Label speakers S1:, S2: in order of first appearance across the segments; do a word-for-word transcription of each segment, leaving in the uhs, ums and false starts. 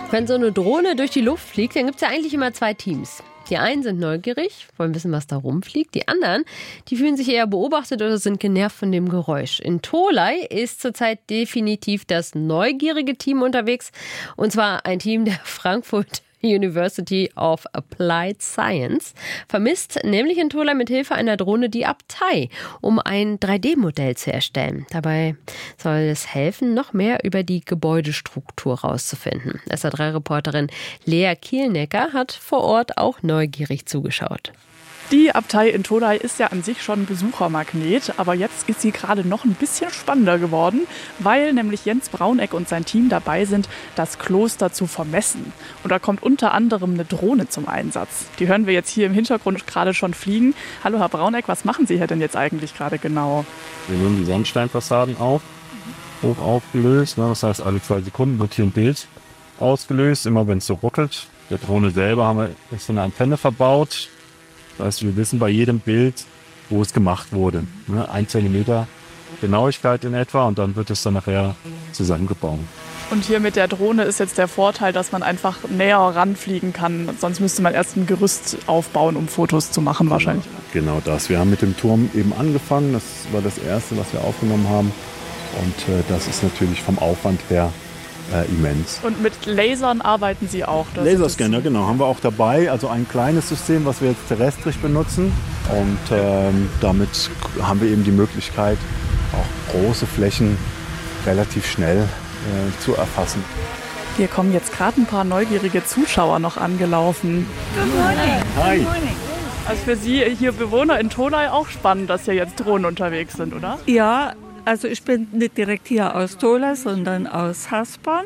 S1: Wenn so eine Drohne durch die Luft fliegt, dann gibt es ja eigentlich immer zwei Teams. Die einen sind neugierig, wollen wissen, was da rumfliegt. Die anderen, die fühlen sich eher beobachtet oder sind genervt von dem Geräusch. In Tholey ist zurzeit definitiv das neugierige Team unterwegs. Und zwar ein Team der Frankfurt University of Applied Science vermisst nämlich in Tholey mit Hilfe einer Drohne die Abtei, um ein drei D Modell zu erstellen. Dabei soll es helfen, noch mehr über die Gebäudestruktur herauszufinden. S A drei Reporterin Lea Kielnecker hat vor Ort auch neugierig zugeschaut.
S2: Die Abtei in Tholey ist ja an sich schon ein Besuchermagnet, aber jetzt ist sie gerade noch ein bisschen spannender geworden, weil nämlich Jens Brauneck und sein Team dabei sind, das Kloster zu vermessen. Und da kommt unter anderem eine Drohne zum Einsatz. Die hören wir jetzt hier im Hintergrund gerade schon fliegen. Hallo Herr Brauneck, was machen Sie hier denn jetzt eigentlich gerade genau?
S3: Wir nehmen die Sandsteinfassaden auf, hoch aufgelöst. Das heißt, alle zwei Sekunden wird hier ein Bild ausgelöst, immer wenn es so ruckelt. Der Drohne selber haben wir ist so eine Antenne verbaut. Das heißt, wir wissen bei jedem Bild, wo es gemacht wurde. Ne? Ein Zentimeter Genauigkeit in etwa und dann wird es dann nachher zusammengebaut.
S2: Und hier mit der Drohne ist jetzt der Vorteil, dass man einfach näher ranfliegen kann. Sonst müsste man erst ein Gerüst aufbauen, um Fotos zu machen wahrscheinlich.
S3: Genau das. Wir haben mit dem Turm eben angefangen. Das war das Erste, was wir aufgenommen haben. Und äh, das ist natürlich vom Aufwand her Äh, immens.
S2: Und mit Lasern arbeiten Sie auch?
S3: Laserscanner, genau, haben wir auch dabei. Also ein kleines System, was wir jetzt terrestrisch benutzen. Und ähm, damit haben wir eben die Möglichkeit, auch große Flächen relativ schnell äh, zu erfassen.
S2: Hier kommen jetzt gerade ein paar neugierige Zuschauer noch angelaufen.
S4: Good morning.
S3: Hi.
S4: Good morning.
S2: Also für Sie hier Bewohner in Tholey auch spannend, dass hier jetzt Drohnen unterwegs sind, oder?
S4: Ja, also ich bin nicht direkt hier aus Tholey, sondern aus Hasborn.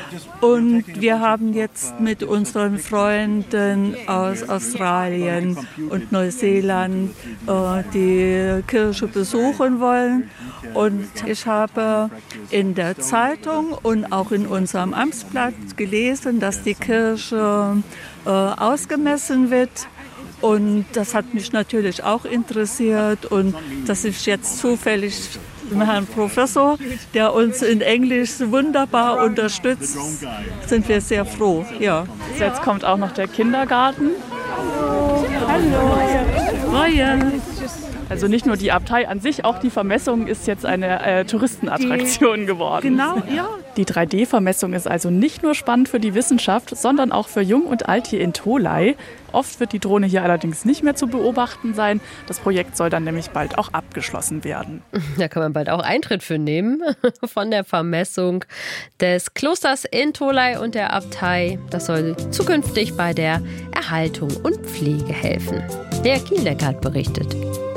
S4: Und wir haben jetzt mit unseren Freunden aus Australien und Neuseeland äh, die Kirche besuchen wollen. Und ich habe in der Zeitung und auch in unserem Amtsblatt gelesen, dass die Kirche äh, ausgemessen wird. Und das hat mich natürlich auch interessiert. Und dass ich jetzt zufällig dem Herrn Professor, der uns in Englisch wunderbar unterstützt, sind wir sehr froh. Ja.
S2: Jetzt kommt auch noch der Kindergarten.
S4: Hallo. Hallo.
S2: Also nicht nur die Abtei an sich, auch die Vermessung ist jetzt eine äh, Touristenattraktion
S4: die,
S2: geworden.
S4: Genau, ja.
S2: Die drei D Vermessung ist also nicht nur spannend für die Wissenschaft, sondern auch für Jung und Alt hier in Tholey. Oft wird die Drohne hier allerdings nicht mehr zu beobachten sein. Das Projekt soll dann nämlich bald auch abgeschlossen werden.
S1: Da kann man bald auch Eintritt für nehmen von der Vermessung des Klosters in Tholey und der Abtei. Das soll zukünftig bei der Erhaltung und Pflege helfen. Der Kielnecker hat berichtet.